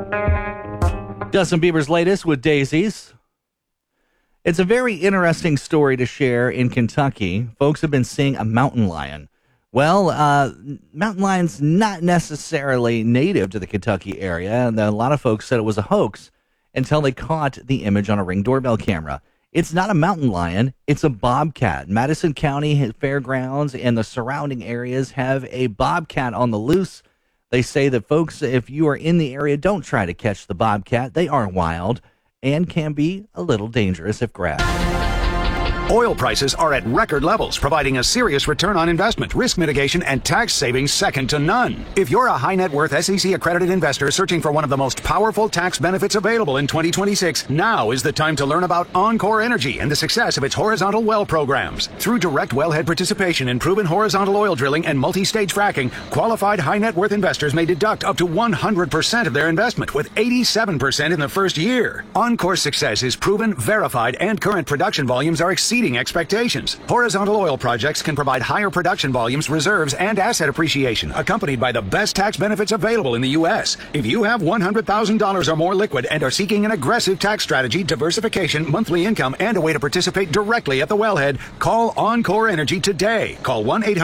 Justin Bieber's latest with Daisies. It's a very interesting story to share in Kentucky. Folks have been seeing a mountain lion. Well, mountain lion's not necessarily native to the Kentucky area, and a lot of folks said it was a hoax until they caught the image on a Ring doorbell camera. It's not a mountain lion, it's a bobcat. Madison County Fairgrounds and the surrounding areas have a bobcat on the loose. They say that folks, if you are in the area, don't try to catch the bobcat. They are wild and can be a little dangerous if grabbed. Oil prices are at record levels, providing a serious return on investment, risk mitigation, and tax savings second to none. If you're a high net worth SEC accredited investor searching for one of the most powerful tax benefits available in 2026, now is the time to learn about Encore Energy and the success of its horizontal well programs. Through direct wellhead participation in proven horizontal oil drilling and multi-stage fracking, qualified high net worth investors may deduct up to 100% of their investment, with 87% in the first year. Encore's success is proven, verified, and current production volumes are exceeding expectations. Horizontal oil projects can provide higher production volumes, reserves, and asset appreciation, accompanied by the best tax benefits available in the U.S. If you have $100,000 or more liquid and are seeking an aggressive tax strategy, diversification, monthly income, and a way to participate directly at the wellhead, call Encore Energy today. Call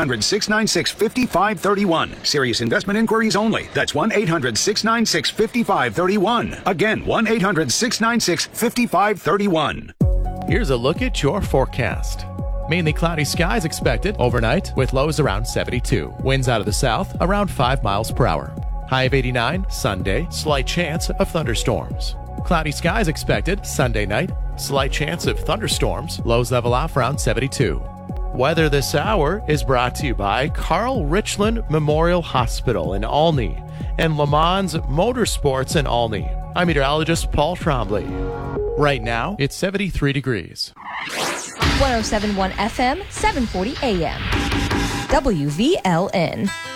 1-800-696-5531. Serious investment inquiries only. That's 1-800-696-5531. Again, 1-800-696-5531. Here's a look at your forecast. Mainly cloudy skies expected overnight with lows around 72. Winds out of the south around 5 miles per hour. High of 89 Sunday, slight chance of thunderstorms. Cloudy skies expected Sunday night, slight chance of thunderstorms. Lows level off around 72. Weather this hour is brought to you by Carl Richland Memorial Hospital in Olney and Le Mans Motorsports in Olney. I'm meteorologist Paul Trombley. Right now, it's 73 degrees. 107.1 FM, 740 AM. WVLN.